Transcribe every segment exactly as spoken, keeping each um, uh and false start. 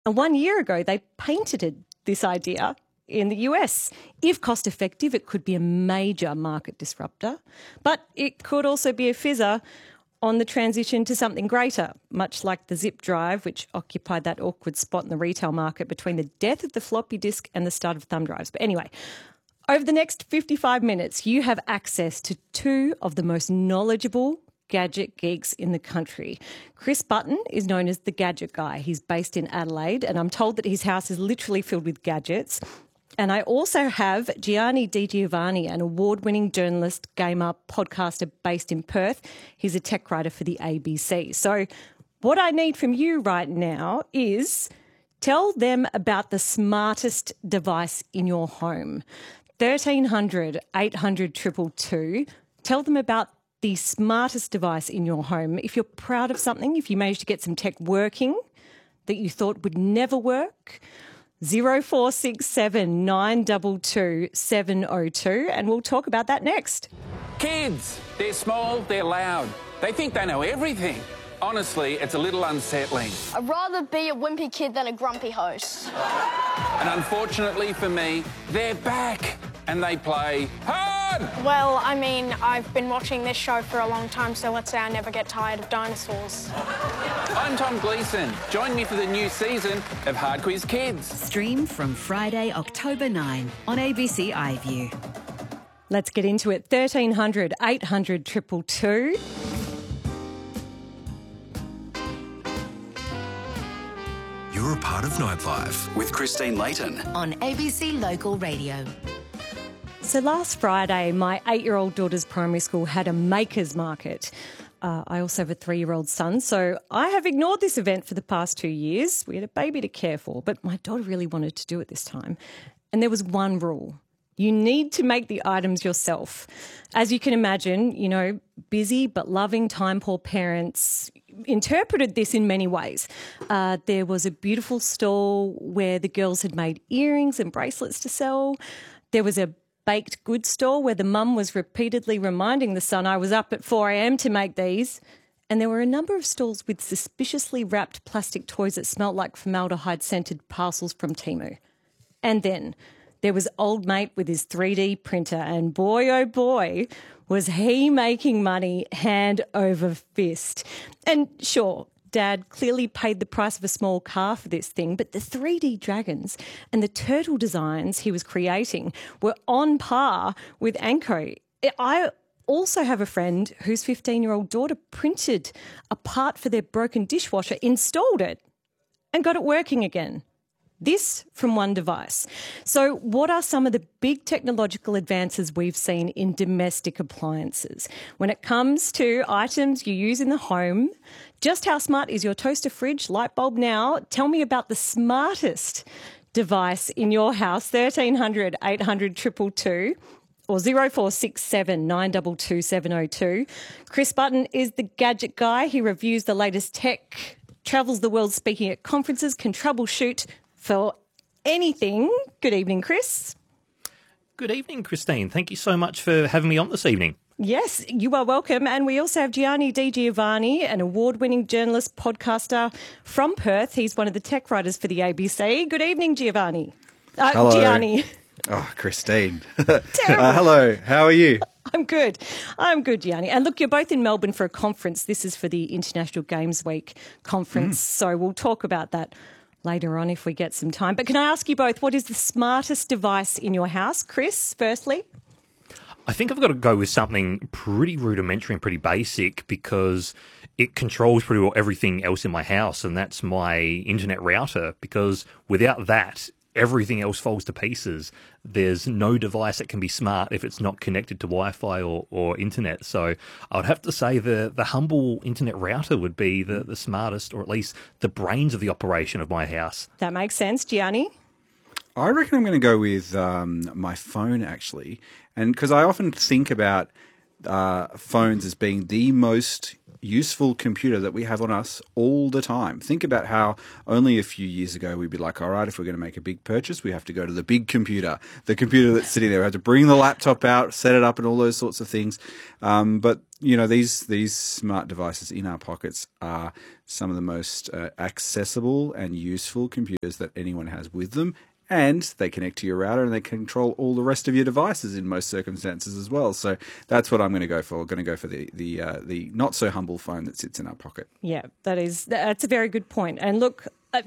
And one year ago, they patented this idea in the U S. If cost effective, it could be a major market disruptor, but it could also be a fizzer on the transition to something greater, much like the zip drive, which occupied that awkward spot in the retail market between the death of the floppy disk and the start of thumb drives. But anyway, over the next fifty-five minutes, you have access to two of the most knowledgeable gadget geeks in the country. Chris Button is known as the Gadget Guy. He's based in Adelaide, and I'm told that his house is literally filled with gadgets. And I also have Gianni Di Giovanni, an award-winning journalist, gamer, podcaster based in Perth. He's a tech writer for the A B C. So what I need from you right now is tell them about the smartest device in your home. thirteen hundred, eight hundred, two two two. Tell them about the smartest device in your home. If you're proud of something, if you managed to get some tech working that you thought would never work, zero four six seven, nine two two, seven zero two, and we'll talk about that next. Kids, they're small, they're loud. They think they know everything. Honestly, it's a little unsettling. I'd rather be a wimpy kid than a grumpy host. And unfortunately for me, they're back and they play hard. Well, I mean, I've been watching this show for a long time, so let's say I never get tired of dinosaurs. I'm Tom Gleeson. Join me for the new season of Hard Quiz Kids. Stream from Friday, October ninth on A B C iView. Let's get into it. thirteen hundred, eight hundred, two two two. You're a part of Nightlife with Christine Layton on A B C Local Radio. So last Friday, my eight-year-old daughter's primary school had a makers market. Uh, I also have a three-year-old son, so I have ignored this event for the past two years. We had a baby to care for, but my daughter really wanted to do it this time. And there was one rule. You need to make the items yourself. As you can imagine, you know, busy but loving time-poor parents interpreted this in many ways. Uh, there was a beautiful stall where the girls had made earrings and bracelets to sell. There was a baked goods store where the mum was repeatedly reminding the son, I was up at four a.m. to make these. And there were a number of stalls with suspiciously wrapped plastic toys that smelt like formaldehyde-scented parcels from Temu. And then there was old mate with his three D printer, and boy, oh boy, was he making money hand over fist. And sure, Dad clearly paid the price of a small car for this thing, but the three D dragons and the turtle designs he was creating were on par with Anko. I also have a friend whose fifteen-year-old daughter printed a part for their broken dishwasher, installed it, and got it working again. This from one device. So what are some of the big technological advances we've seen in domestic appliances? When it comes to items you use in the home, just how smart is your toaster, fridge, light bulb now? Tell me about the smartest device in your house, thirteen hundred, eight hundred, two two two. Or zero four six seven, nine two two, seven zero two. Chris Button is the gadget guy. He reviews the latest tech, travels the world speaking at conferences, can troubleshoot for anything. Good evening, Chris. Good evening, Christine. Thank you so much for having me on this evening. Yes, you are welcome. And we also have Gianni Di Giovanni, an award-winning journalist, podcaster from Perth. He's one of the tech writers for the A B C. Good evening, Giovanni. Uh, Hello. Gianni. Oh, Christine. uh, hello, how are you? I'm good. I'm good, Gianni. And look, you're both in Melbourne for a conference. This is for the International Games Week conference, mm. so we'll talk about that later on if we get some time. But can I ask you both, what is the smartest device in your house? Chris, firstly? I think I've got to go with something pretty rudimentary and pretty basic because it controls pretty well everything else in my house, and that's my internet router, because without that, everything else falls to pieces. There's no device that can be smart if it's not connected to Wi-Fi or, or internet. So I would have to say the, the humble internet router would be the, the smartest, or at least the brains of the operation of my house. That makes sense. Gianni? I reckon I'm going to go with um, my phone, actually. And because I often think about uh, phones as being the most useful computer that we have on us all the time. Think about how only a few years ago we'd be like, all right, if we're going to make a big purchase, we have to go to the big computer, the computer that's sitting there. We have to bring the laptop out, set it up, and all those sorts of things. Um, but you know, these these smart devices in our pockets are some of the most uh, accessible and useful computers that anyone has with them. And they connect to your router and they control all the rest of your devices in most circumstances as well. So that's what I'm going to go for. I'm going to go for the the uh, the not so humble phone that sits in our pocket. Yeah, that is that's a very good point. And look,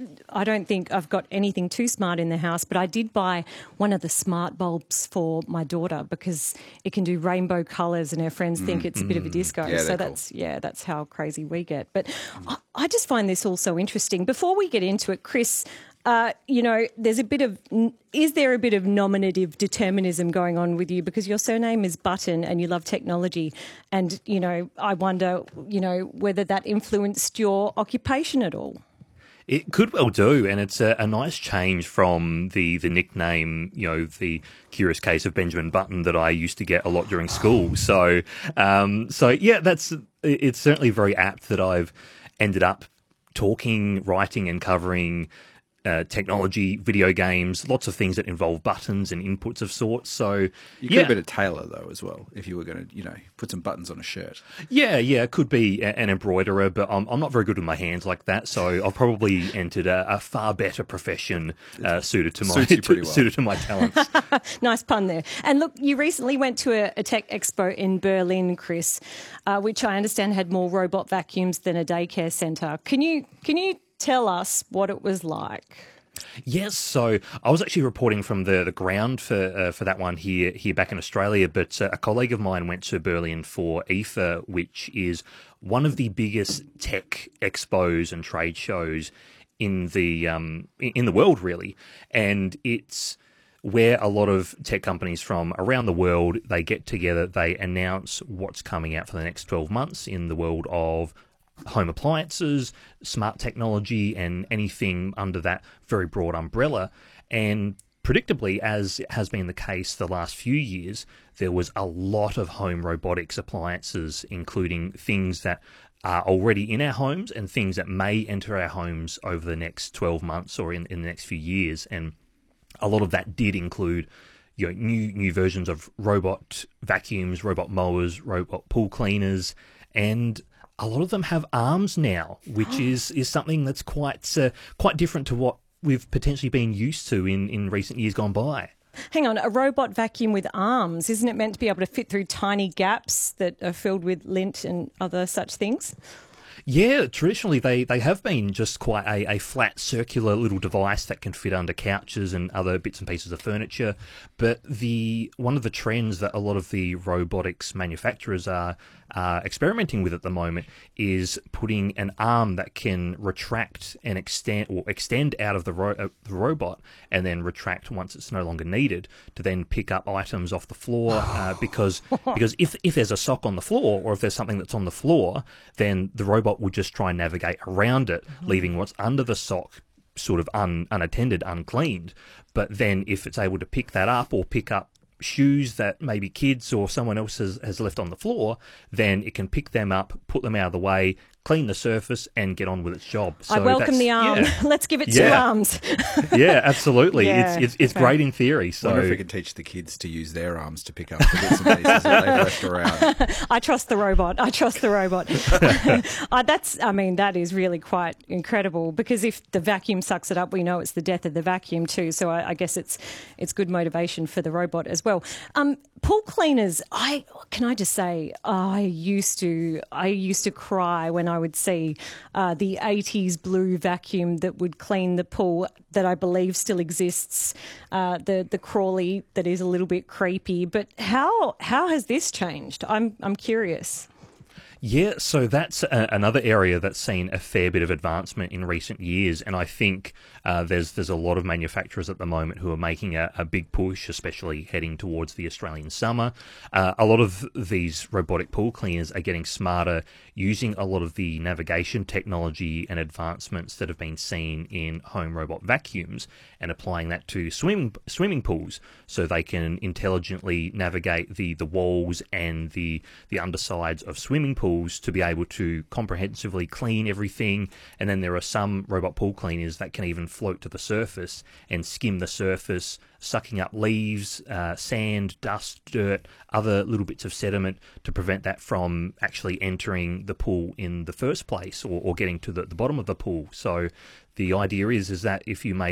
I don't think I've got anything too smart in the house, but I did buy one of the smart bulbs for my daughter because it can do rainbow colours and her friends think mm, it's a bit of a disco. Yeah, so that's cool. yeah, that's how crazy we get. But I, I just find this all so interesting. Before we get into it, Chris, Uh, you know, there's a bit of, is there a bit of nominative determinism going on with you because your surname is Button and you love technology and, you know, I wonder, you know, whether that influenced your occupation at all? It could well do, and it's a, a nice change from the, the nickname, you know, the Curious Case of Benjamin Button that I used to get a lot during school. So, um, so yeah, that's, it's certainly very apt that I've ended up talking, writing and covering Uh, technology, video games, lots of things that involve buttons and inputs of sorts. So you could yeah. have been a tailor though as well if you were going to, you know, put some buttons on a shirt. Yeah, yeah, could be a, an embroiderer, but I'm, I'm not very good with my hands like that. So I've probably entered a, a far better profession uh, suited to my Suits you pretty to, well. suited to my talents. Nice pun there. And look, you recently went to a, a tech expo in Berlin, Chris, uh, which I understand had more robot vacuums than a daycare centre. Can you can you tell us what it was like? Yes, so I was actually reporting from the, the ground for uh, for that one here here back in Australia, but uh, a colleague of mine went to Berlin for I F A, which is one of the biggest tech expos and trade shows in the um, in the world, really, and it's where a lot of tech companies from around the world, they get together, they announce what's coming out for the next twelve months in the world of home appliances, smart technology, and anything under that very broad umbrella. And predictably, as has been the case the last few years, there was a lot of home robotics appliances, including things that are already in our homes and things that may enter our homes over the next twelve months or in, in the next few years. And a lot of that did include, you know, new new versions of robot vacuums, robot mowers, robot pool cleaners, and a lot of them have arms now, which is, is something that's quite uh, quite different to what we've potentially been used to in, in recent years gone by. Hang on, a robot vacuum with arms, isn't it meant to be able to fit through tiny gaps that are filled with lint and other such things? Yeah, traditionally they, they have been just quite a, a flat circular little device that can fit under couches and other bits and pieces of furniture. But the one of the trends that a lot of the robotics manufacturers are uh, experimenting with at the moment is putting an arm that can retract and extend or extend out of the, ro- uh, the robot and then retract once it's no longer needed to then pick up items off the floor uh, because because if if there's a sock on the floor or if there's something that's on the floor, then the robot will just try and navigate around it, mm-hmm. leaving what's under the sock sort of un, unattended, uncleaned. But then if it's able to pick that up or pick up shoes that maybe kids or someone else has, has left on the floor, then it can pick them up, put them out of the way, clean the surface and get on with its job. So I welcome the arm. Yeah. Let's give it yeah. two arms. Yeah, absolutely. Yeah, it's it's, it's okay. great in theory. So I wonder if we could teach the kids to use their arms to pick up the bits and pieces that they've left around. I trust the robot. I trust the robot. uh, that's, I mean, that is really quite incredible because if the vacuum sucks it up, we know it's the death of the vacuum too. So I, I guess it's it's good motivation for the robot as well. Um, pool cleaners. I can I just say I used to I used to cry when I would see uh, the eighties blue vacuum that would clean the pool that I believe still exists. Uh, the the Crawley that is a little bit creepy. But how how has this changed? I'm I'm curious. Yeah, so that's a, another area that's seen a fair bit of advancement in recent years, and I think uh, there's there's a lot of manufacturers at the moment who are making a, a big push, especially heading towards the Australian summer. Uh, a lot of these robotic pool cleaners are getting smarter, using a lot of the navigation technology and advancements that have been seen in home robot vacuums, and applying that to swimming swimming pools, so they can intelligently navigate the the walls and the the undersides of swimming pools to be able to comprehensively clean everything. And then there are some robot pool cleaners that can even float to the surface and skim the surface, sucking up leaves, uh, sand, dust, dirt, other little bits of sediment to prevent that from actually entering the pool in the first place, or, or getting to the, the bottom of the pool. So the idea is is that if you make